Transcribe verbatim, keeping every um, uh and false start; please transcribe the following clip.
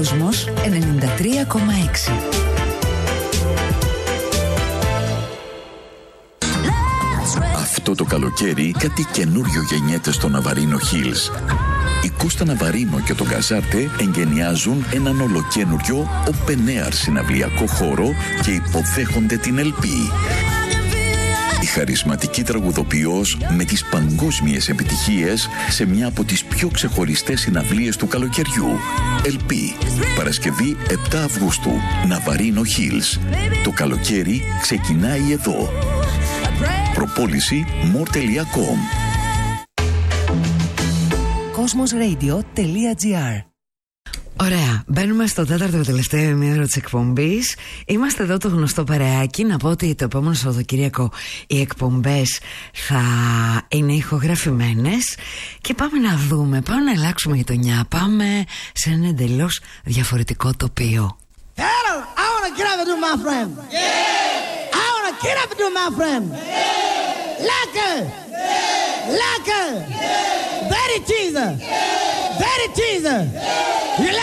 Κόσμος ενενήντα τρία κόμμα έξι. Αυτό το καλοκαίρι κάτι καινούριο γεννιέται στο Ναβαρίνο Hills. Η Κώστα Ναβαρίνο και το Γκαζάρτε εγκαινιάζουν έναν ολοκένουριο open air συναυλιακό χώρο και υποδέχονται την Ελ Πι. Η χαρισματική τραγουδοποιός με τις παγκόσμιες επιτυχίες σε μια από τις πιο ξεχωριστές συναυλίες του καλοκαιριού. Ελ Πι, Παρασκευή επτά Αυγούστου, Ναβαρίνο Hills. Το καλοκαίρι ξεκινάει εδώ. Προπόληση more τελεία com. Cosmosradio.gr. Ωραία, μπαίνουμε στο τέταρτο και τελευταίο ημίωρο της εκπομπής. Είμαστε εδώ το γνωστό παρεάκι. Να πω ότι το επόμενο Σαββατοκύριακο οι εκπομπές θα είναι ηχογραφημένες. Και πάμε να δούμε, πάμε να αλλάξουμε γειτονιά. Πάμε σε ένα εντελώς διαφορετικό τοπίο. Hello, I wanna get up and do my friend. Yeah! I wanna get up and do my friend. Yeah! Like her. Yeah! Like her. Yeah! Very teaser. Yeah! Very teaser. Yeah! You like